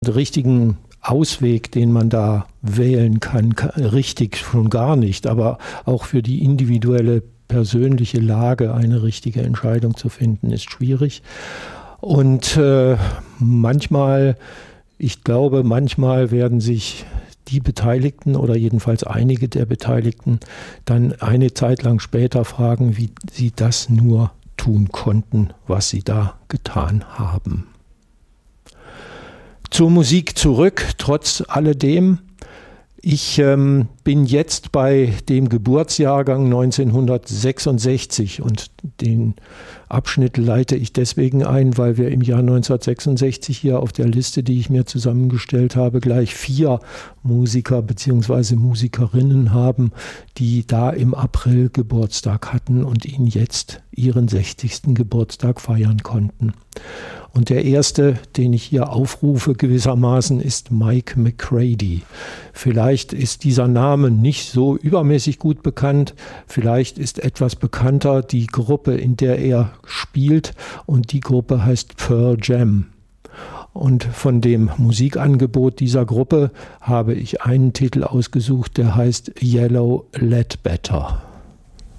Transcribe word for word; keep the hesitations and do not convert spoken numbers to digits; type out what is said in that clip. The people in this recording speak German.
richtigen Ausweg, den man da wählen kann, richtig schon gar nicht, aber auch für die individuelle persönliche Lage eine richtige Entscheidung zu finden, ist schwierig. Und äh, manchmal, ich glaube, manchmal werden sich die Beteiligten oder jedenfalls einige der Beteiligten dann eine Zeit lang später fragen, wie sie das nur tun konnten, was sie da getan haben. Zur Musik zurück, trotz alledem. Ich ähm, bin jetzt bei dem Geburtsjahrgang neunzehnhundertsechsundsechzig und den Abschnitt leite ich deswegen ein, weil wir im Jahr neunzehnhundertsechsundsechzig hier auf der Liste, die ich mir zusammengestellt habe, gleich vier Musiker bzw. Musikerinnen haben, die da im April Geburtstag hatten und ihn jetzt ihren sechzigsten Geburtstag feiern konnten. Und der erste, den ich hier aufrufe gewissermaßen, ist Mike McCready. Vielleicht ist dieser Name nicht so übermäßig gut bekannt, vielleicht ist etwas bekannter die Gruppe, in der er spielt, und die Gruppe heißt Pearl Jam. Und von dem Musikangebot dieser Gruppe habe ich einen Titel ausgesucht, der heißt Yellow Ledbetter.